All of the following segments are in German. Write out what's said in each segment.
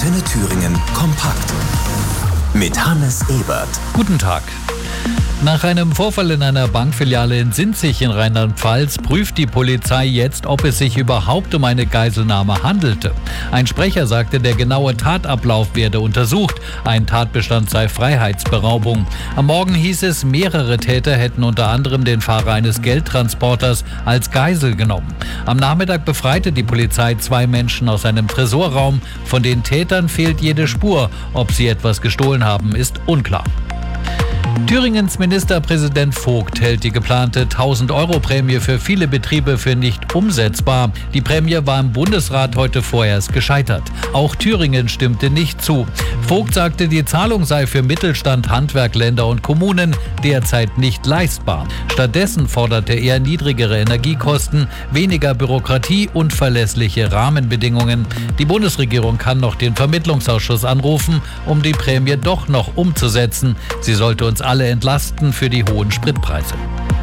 Antenne Thüringen kompakt. Mit Hannes Ebert. Guten Tag. Nach einem Vorfall in einer Bankfiliale in Sinzig in Rheinland-Pfalz prüft die Polizei jetzt, ob es sich überhaupt um eine Geiselnahme handelte. Ein Sprecher sagte, der genaue Tatablauf werde untersucht. Ein Tatbestand sei Freiheitsberaubung. Am Morgen hieß es, mehrere Täter hätten unter anderem den Fahrer eines Geldtransporters als Geisel genommen. Am Nachmittag befreite die Polizei 2 Menschen aus einem Tresorraum. Von den Tätern fehlt jede Spur. Ob sie etwas gestohlen haben, ist unklar. Thüringens Ministerpräsident Vogt hält die geplante 1.000-Euro-Prämie für viele Betriebe für nicht umsetzbar. Die Prämie war im Bundesrat heute vorerst gescheitert. Auch Thüringen stimmte nicht zu. Vogt sagte, die Zahlung sei für Mittelstand, Handwerk, Länder und Kommunen derzeit nicht leistbar. Stattdessen forderte er niedrigere Energiekosten, weniger Bürokratie und verlässliche Rahmenbedingungen. Die Bundesregierung kann noch den Vermittlungsausschuss anrufen, um die Prämie doch noch umzusetzen. Sie sollte uns alle entlasten für die hohen Spritpreise.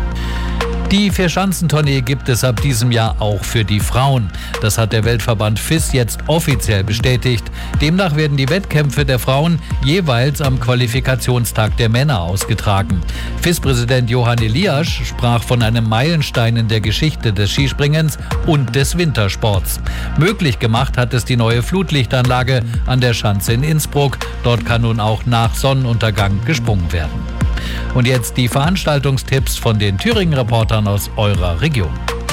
Die Vierschanzentournee gibt es ab diesem Jahr auch für die Frauen. Das hat der Weltverband FIS jetzt offiziell bestätigt. Demnach werden die Wettkämpfe der Frauen jeweils am Qualifikationstag der Männer ausgetragen. FIS-Präsident Johann Eliasch sprach von einem Meilenstein in der Geschichte des Skispringens und des Wintersports. Möglich gemacht hat es die neue Flutlichtanlage an der Schanze in Innsbruck. Dort kann nun auch nach Sonnenuntergang gesprungen werden. Und jetzt die Veranstaltungstipps von den Thüringen-Reportern aus eurer Region.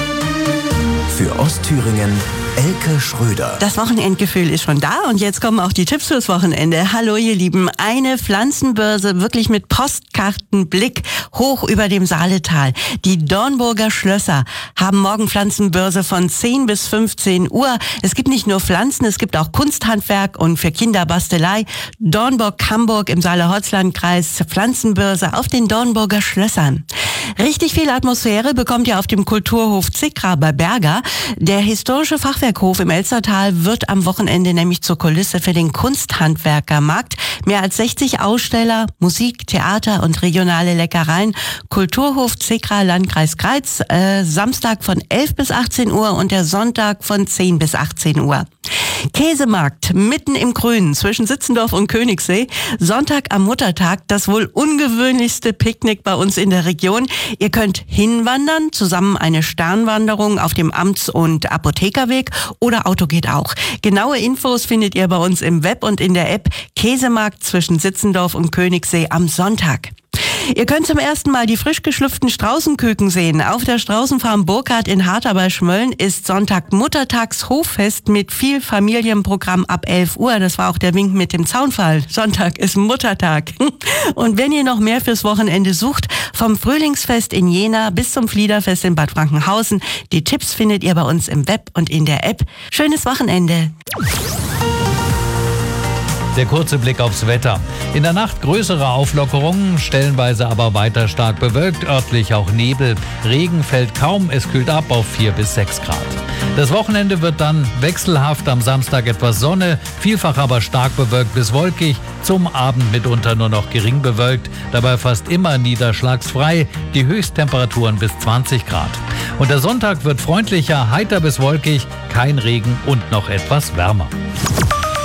Für Ostthüringen Elke Schröder. Das Wochenendgefühl ist schon da und jetzt kommen auch die Tipps fürs Wochenende. Hallo ihr Lieben, eine Pflanzenbörse wirklich mit Postkartenblick hoch über dem Saaletal. Die Dornburger Schlösser haben morgen Pflanzenbörse von 10 bis 15 Uhr. Es gibt nicht nur Pflanzen, es gibt auch Kunsthandwerk und für Kinder Bastelei. Dornburg-Hamburg im Saale-Holzland-Kreis, Pflanzenbörse auf den Dornburger Schlössern. Richtig viel Atmosphäre bekommt ihr auf dem Kulturhof Zickra bei Berga. Der historische Fachwerkhof im Elstertal wird am Wochenende nämlich zur Kulisse für den Kunsthandwerkermarkt. Mehr als 60 Aussteller, Musik, Theater und regionale Leckereien. Kulturhof Zickra, Landkreis Greiz, Samstag von 11 bis 18 Uhr und der Sonntag von 10 bis 18 Uhr. Käsemarkt mitten im Grünen zwischen Sitzendorf und Königssee. Sonntag am Muttertag, das wohl ungewöhnlichste Picknick bei uns in der Region. Ihr könnt hinwandern, zusammen eine Sternwanderung auf dem Amts- und Apothekerweg oder Auto geht auch. Genaue Infos findet ihr bei uns im Web und in der App Käsemarkt zwischen Sitzendorf und Königssee am Sonntag. Ihr könnt zum ersten Mal die frisch geschlüpften Straußenküken sehen. Auf der Straußenfarm Burkhardt in Harter bei Schmölln ist Sonntag Muttertags Hoffest mit viel Familienprogramm ab 11 Uhr. Das war auch der Wink mit dem Zaunfall. Sonntag ist Muttertag. Und wenn ihr noch mehr fürs Wochenende sucht, vom Frühlingsfest in Jena bis zum Fliederfest in Bad Frankenhausen, die Tipps findet ihr bei uns im Web und in der App. Schönes Wochenende. Der kurze Blick aufs Wetter. In der Nacht größere Auflockerungen, stellenweise aber weiter stark bewölkt, örtlich auch Nebel. Regen fällt kaum, es kühlt ab auf 4 bis 6 Grad. Das Wochenende wird dann wechselhaft, am Samstag etwas Sonne, vielfach aber stark bewölkt bis wolkig, zum Abend mitunter nur noch gering bewölkt, dabei fast immer niederschlagsfrei, die Höchsttemperaturen bis 20 Grad. Und der Sonntag wird freundlicher, heiter bis wolkig, kein Regen und noch etwas wärmer.